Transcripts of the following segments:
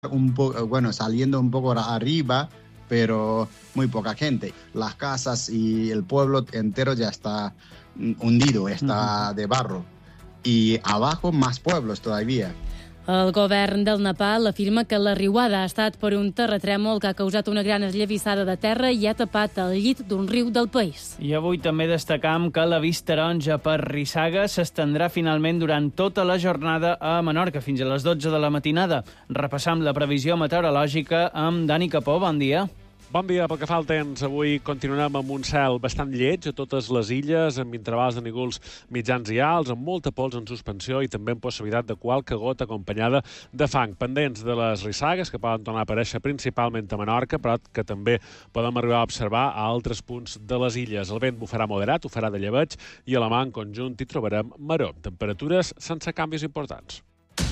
saliendo un poco arriba, pero muy poca gente. Las casas y el pueblo entero ya está hundido, está de barro. Y abajo más pueblos todavía. El govern del Nepal afirma que la riuada ha estat per un terratrèmol que ha causat una gran esllavissada de terra i ha tapat el llit d'un riu del país. I avui també destacam que l'avís taronja per rissaga s'estendrà finalment durant tota la jornada a Menorca, fins a les 12 de la matinada. Repassam la previsió meteorològica amb Dani Capó. Bon dia. Bon dia. Pel que fa al temps, avui continuarem amb un cel bastant lleig a totes les illes, amb intervals de núvols mitjans i alts, amb molta pols en suspensió i també amb possibilitat de qualque gota acompanyada de fang. Pendents de les rissagues, que poden tornar a aparèixer principalment a Menorca, però que també podem arribar a observar a altres punts de les illes. El vent bufarà moderat, ho farà de llebeig, i a la mà en conjunt hi trobarem maror. Temperatures sense canvis importants.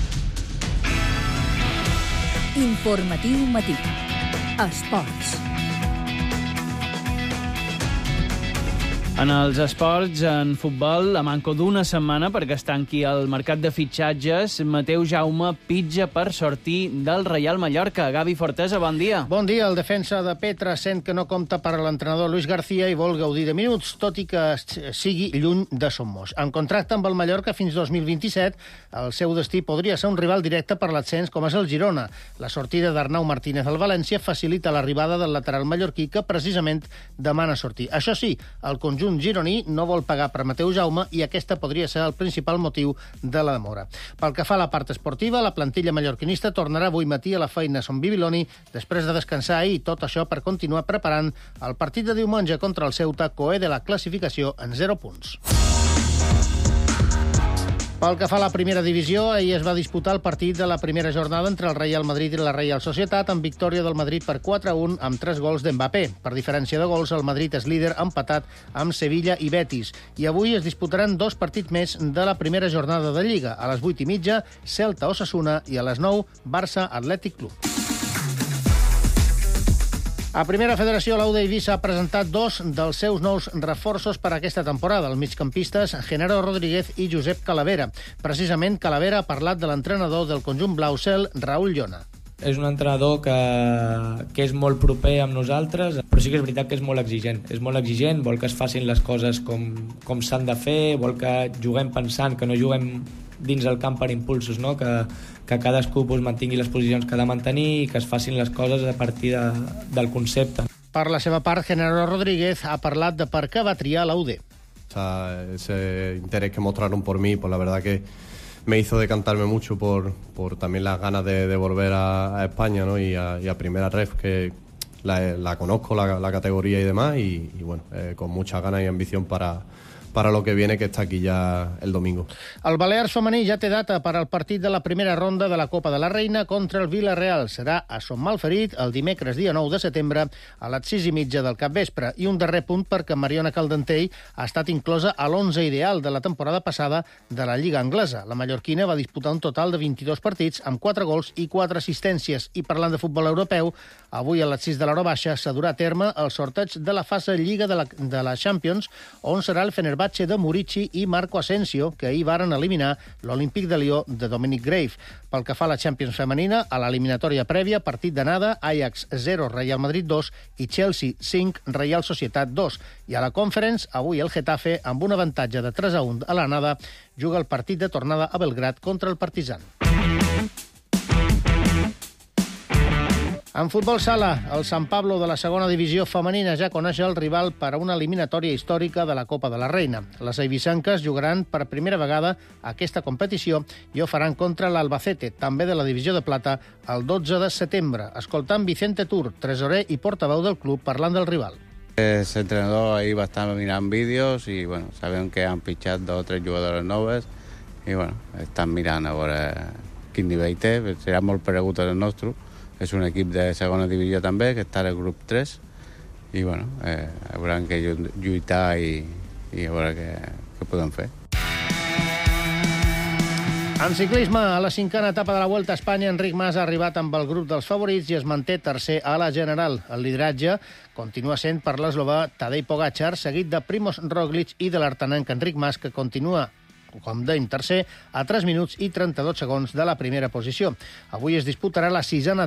Informatiu matí. Esports. En els esports, en futbol, a manco d'una setmana perquè es tanqui el mercat de fitxatges, Mateu Jaume pitja per sortir del Reial Mallorca. Gavi Fortesa, bon dia. Bon dia. El defensa de Petra sent que no compta per a l'entrenador Luis García i vol gaudir de minuts, tot i que sigui lluny de Somos. En contracte amb el Mallorca fins 2027, el seu destí podria ser un rival directe per l'ascens com és el Girona. La sortida d'Arnau Martínez al València facilita l'arribada del lateral mallorquí que precisament demana sortir. Això sí, el conjunt gironí no vol pagar per Mateu Jaume i aquesta podria ser el principal motiu de la demora. Pel que fa a la part esportiva, la plantilla mallorquinista tornarà avui matí a la feina a Son Bibiloni després de descansar ahir, tot això per continuar preparant el partit de diumenge contra el Ceuta, coer de la classificació en 0 punts. Pel que fa a la primera divisió, ahir es va disputar el partit de la primera jornada entre el Real Madrid i la Real Societat, amb victòria del Madrid per 4-1 amb 3 gols d'Mbappé. Per diferència de gols, el Madrid és líder empatat amb Sevilla i Betis. I avui es disputaran 2 partits més de la primera jornada de Lliga. A les 8:30, Celta-Osasuna i a les 9, Barça-Atlètic Club. A Primera Federació, l'Auda Eivissa ha presentat 2 dels seus nous reforços per a aquesta temporada, els migcampistes Genaro Rodríguez i Josep Calavera. Precisament, Calavera ha parlat de l'entrenador del conjunt blau-cel, Raúl Llona. És un entrenador que és molt proper amb nosaltres, però sí que és veritat que és molt exigent. És molt exigent, vol que es facin les coses com s'han de fer, vol que juguem pensant, que no juguem dins el camp per impulsos, no? Que cadascú mantingui les posicions que ha de mantenir i que es facin les coses a partir del concepte. Per la seva part, Genaro Rodríguez ha parlat de per què va triar la UD. Ese interés que mostraron por mí, pues la verdad que me hizo decantarme mucho por también las ganas de volver a España, ¿no? y a Primera Ref, que la conozco, la categoría y demás, y bueno, con muchas ganas y ambición para lo que viene, que està aquí ja el domingo. El Balears femení ja té data per al partit de la primera ronda de la Copa de la Reina contra el Villarreal. Serà a Son Malferit el dimecres dia 9 de setembre a les 6:30 del capvespre. I un darrer punt perquè Mariona Caldentell ha estat inclosa a l'11 ideal de la temporada passada de la Lliga Anglesa. La mallorquina va disputar un total de 22 partits amb 4 gols i 4 assistències. I parlant de futbol europeu, avui a les 6 de l'hora baixa s'ha durà a terme el sorteig de la fase Lliga de la Champions, on serà el Fenerbahçe de Murici i Marco Asensio, que ahir varen eliminar l'Olímpic de Lió de Dominic Grave. Pel que fa a la Champions femenina, a l'eliminatòria prèvia, partit d'anada, Ajax 0, Real Madrid 2 i Chelsea 5, Real Societat 2. I a la Conference, avui el Getafe, amb un avantatge de 3-1 a l'anada, juga el partit de tornada a Belgrad contra el Partizan. En futbol sala, el Sant Pablo de la segona divisió femenina ja coneix el rival per a una eliminatòria històrica de la Copa de la Reina. Les eivissanques jugaran per primera vegada aquesta competició i ho faran contra l'Albacete, també de la divisió de plata, el 12 de setembre. Escoltant Vicente Tur, tresorer i portaveu del club, parlant del rival. El entrenador ahí va a estar mirant vídeos i bueno, sabem que han pitjat 2 o 3 jugadores noves i bueno, estan mirant a veure quin nivell té. Serà molt paregut al nostre. És un equip de segona divisió també, que està al grup 3, i bueno, hauran que lluitar i a veure què podem fer. En ciclisme, a la 5a etapa de la Vuelta a Espanya, Enric Mas ha arribat amb el grup dels favorits i es manté tercer a la general. El lideratge continua sent per l'eslovà Tadej Pogačar, seguit de Primož Roglič i de l'artanenc Enric Mas, que continua com dèiem tercer, a 3 minuts i 32 segons de la primera posició. Avui es disputarà la 6a